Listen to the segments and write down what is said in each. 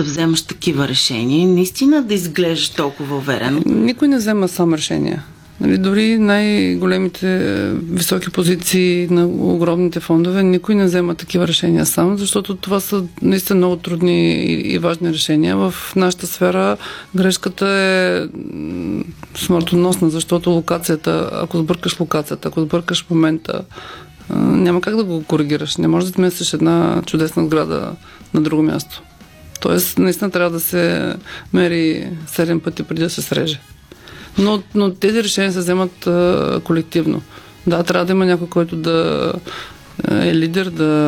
да вземаш такива решения и наистина да изглеждаш толкова уверено? Никой не взема сам решения. Нали, дори най-големите високи позиции на огромните фондове, никой не взема такива решения сам, защото това са наистина много трудни и важни решения. В нашата сфера грешката е смъртоносна, защото локацията, ако сбъркаш локацията, ако сбъркаш момента, няма как да го коригираш. Не можеш да смесиш една чудесна сграда на друго място. Тоест, наистина трябва да се мери 7 пъти преди да се среже. Но тези решения се вземат колективно. Да, трябва да има някой, който да е лидер,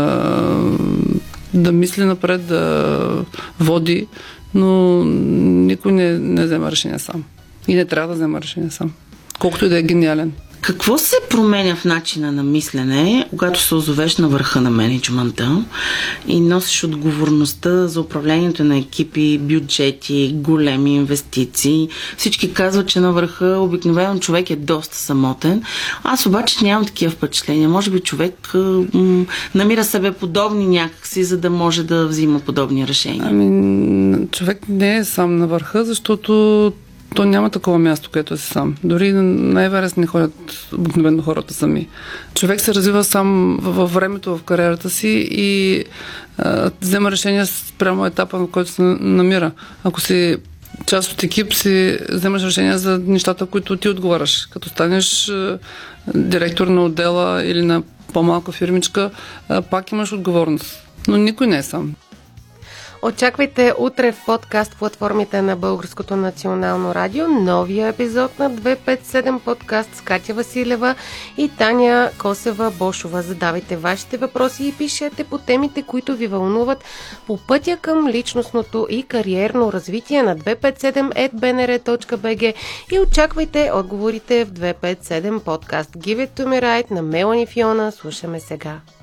да мисли напред, да води, но никой не взема решение сам. И не трябва да взема решение сам. Колкото и да е гениален. Какво се променя в начина на мислене, когато се озовеш на върха на мениджмънта и носиш отговорността за управлението на екипи, бюджети, големи инвестиции? Всички казват, че на върха обикновено човек е доста самотен. Аз обаче нямам такива впечатления. Може би човек намира себе подобни някакси, за да може да взима подобни решения. Човек не е сам на върха, защото то няма такова място, където е сам. Дори най-вероятно не ходят обикновено хората сами. Човек се развива сам във времето, в кариерата си и взема решения спрямо етапа, в който се намира. Ако си част от екип, си вземаш решения за нещата, които ти отговаряш. Като станеш директор на отдела или на по-малка фирмичка, пак имаш отговорност. Но никой не е сам. Очаквайте утре в подкаст платформите на Българското национално радио новия епизод на 257 подкаст с Катя Василева и Таня Косева-Бошова. Задавайте вашите въпроси и пишете по темите, които ви вълнуват по пътя към личностното и кариерно развитие на 257@bnr.bg и очаквайте отговорите в 257 подкаст Give it to me right на Мелани Фиона. Слушаме сега.